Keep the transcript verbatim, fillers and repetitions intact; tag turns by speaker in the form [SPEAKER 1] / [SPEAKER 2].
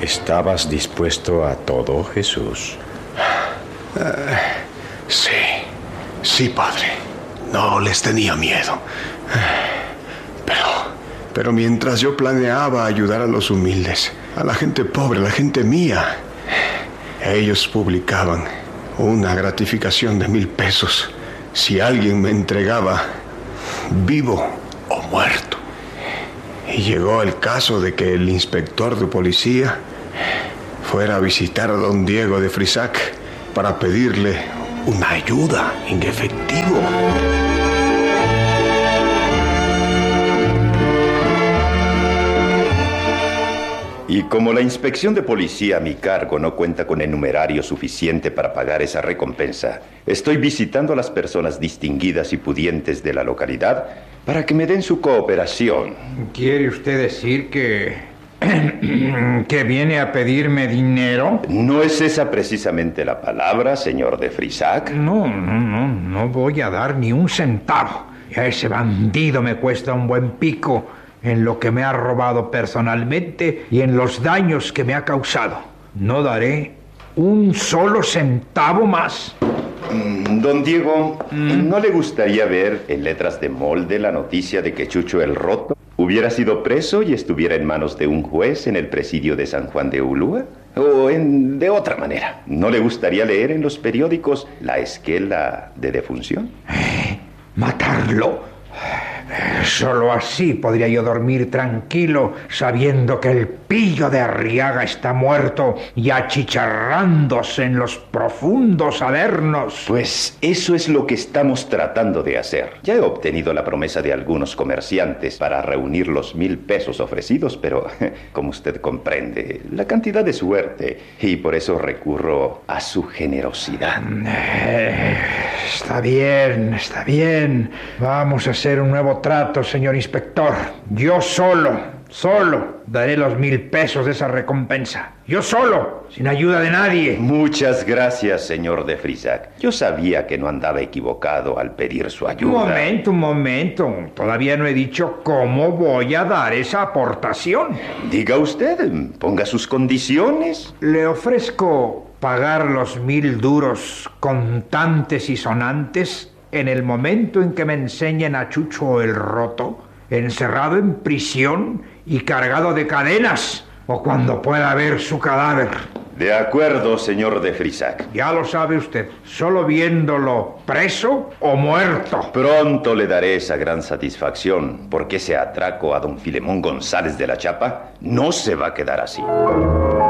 [SPEAKER 1] ¿Estabas dispuesto a todo, Jesús?
[SPEAKER 2] Uh, sí, sí, padre. No les tenía miedo. Pero, pero mientras yo planeaba ayudar a los humildes, a la gente pobre, a la gente mía, ellos publicaban una gratificación de mil pesos si alguien me entregaba vivo o muerto. Y llegó el caso de que el inspector de policía fuera a visitar a don Diego de Frisac para pedirle una ayuda en efectivo.
[SPEAKER 3] Y como la inspección de policía a mi cargo no cuenta con el numerario suficiente para pagar esa recompensa, estoy visitando a las personas distinguidas y pudientes de la localidad para que me den su cooperación.
[SPEAKER 4] ¿Quiere usted decir que... que viene a pedirme dinero?
[SPEAKER 3] ¿No es esa precisamente la palabra, señor de Frisac?
[SPEAKER 4] No, no, no, no voy a dar ni un centavo. Y a ese bandido me cuesta un buen pico en lo que me ha robado personalmente y en los daños que me ha causado. No daré un solo centavo más.
[SPEAKER 3] Mm, don Diego, mm. ¿no le gustaría ver en letras de molde la noticia de que Chucho el Roto hubiera sido preso y estuviera en manos de un juez en el presidio de San Juan de Ulúa? O en, de otra manera, ¿no le gustaría leer en los periódicos la esquela de defunción?
[SPEAKER 4] ¿Eh? ¿Matarlo? Solo así podría yo dormir tranquilo, sabiendo que el pillo de Arriaga está muerto y achicharrándose en los profundos avernos.
[SPEAKER 3] Pues eso es lo que estamos tratando de hacer. Ya he obtenido la promesa de algunos comerciantes para reunir los mil pesos ofrecidos, pero, como usted comprende, la cantidad es suerte y por eso recurro a su generosidad.
[SPEAKER 4] Eh, está bien, está bien. Vamos a hacer un nuevo trato, señor inspector. Yo solo, solo daré los mil pesos de esa recompensa. Yo solo, sin ayuda de nadie.
[SPEAKER 3] Muchas gracias, señor de Frisac. Yo sabía que no andaba equivocado al pedir su ayuda.
[SPEAKER 4] Un momento, un momento. Todavía no he dicho cómo voy a dar esa aportación.
[SPEAKER 3] Diga usted, ponga sus condiciones.
[SPEAKER 4] Le ofrezco pagar los mil duros contantes y sonantes en el momento en que me enseñen a Chucho el Roto, encerrado en prisión y cargado de cadenas, o cuando pueda ver su cadáver.
[SPEAKER 3] De acuerdo, señor de Frisac.
[SPEAKER 4] Ya lo sabe usted, solo viéndolo preso o muerto.
[SPEAKER 3] Pronto le daré esa gran satisfacción, porque ese atraco a don Filemón González de la Chapa no se va a quedar así.